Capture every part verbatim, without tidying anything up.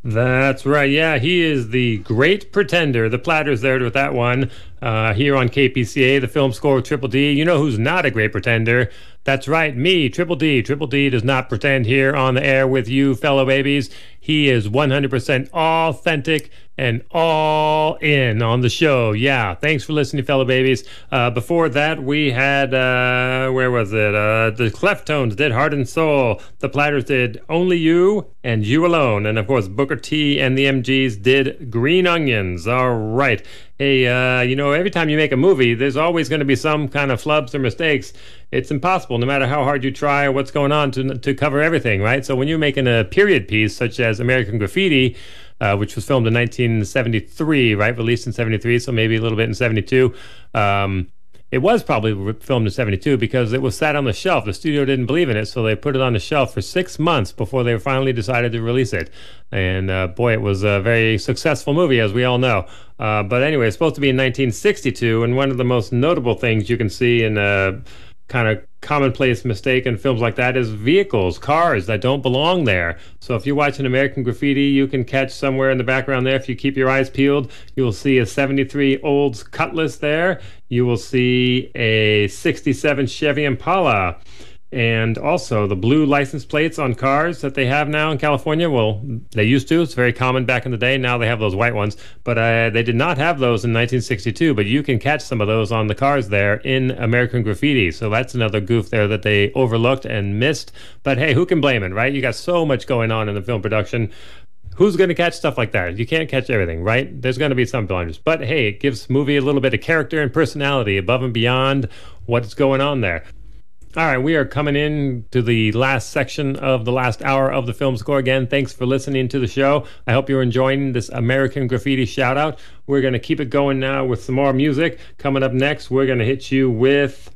That's right. Yeah, he is the great pretender. The Platters there with that one uh, here on K P C A, the film score with Triple D. You know who's not a great pretender? That's right, me, Triple D. Triple D does not pretend here on the air with you, fellow babies. He is one hundred percent authentic and all in on the show. Yeah, thanks for listening, fellow babies. Uh, before that, we had, uh, where was it? Uh, the Cleftones did Heart and Soul. The Platters did Only You and You Alone. And, of course, Booker T and the M Gs did Green Onions. All right. Hey, uh, you know, every time you make a movie, there's always going to be some kind of flubs or mistakes. It's impossible, no matter how hard you try or what's going on, to to cover everything, right? So when you're making a period piece, such as American Graffiti, uh, which was filmed in nineteen seventy-three, right? Released in seventy-three, so maybe a little bit in seventy-two. Um, it was probably filmed in seventy-two because it was sat on the shelf. The studio didn't believe in it, so they put it on the shelf for six months before they finally decided to release it. And uh, boy, it was a very successful movie, as we all know. Uh, but anyway, it's supposed to be in nineteen sixty-two, and one of the most notable things you can see in a kind of commonplace mistake in films like that is vehicles, cars that don't belong there. So if you watch an American Graffiti, you can catch somewhere in the background there, if you keep your eyes peeled, you will see a seventy-three Olds Cutlass there. You will see a sixty-seven Chevy Impala. And also the blue license plates on cars that they have now in California. Well, they used to. It's very common back in the day. Now they have those white ones. But uh, they did not have those in nineteen sixty-two. But you can catch some of those on the cars there in American Graffiti. So that's another goof there that they overlooked and missed. But hey, who can blame it, right? You got so much going on in the film production. Who's going to catch stuff like that? You can't catch everything, right? There's going to be some blunders. But hey, it gives movie a little bit of character and personality above and beyond what's going on there. All right, we are coming in to the last section of the last hour of the film score. Again, thanks for listening to the show. I hope you're enjoying this American Graffiti shout out. We're going to keep it going now with some more music. Coming up next, we're going to hit you with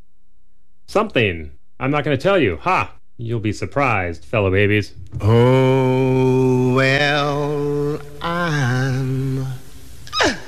something. I'm not going to tell you. Ha! You'll be surprised, fellow babies. Oh, well.